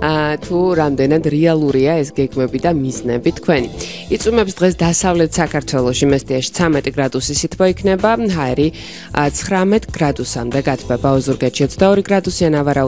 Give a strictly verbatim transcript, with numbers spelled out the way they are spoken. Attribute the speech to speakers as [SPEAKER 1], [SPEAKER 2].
[SPEAKER 1] თუ რამდენად რეალურია ეს გეგმები და მიზნები თქვენი. იწვიმებს დღეს დასავლეთ საქართველოში მესტიაში ცამეტი გრადუსი სითბო იქნება, ჰაერი ცხრამეტ გრადუსამდე გათბება, ოზურგეთში ოცდაორი გრადუსი, ანავარაუდ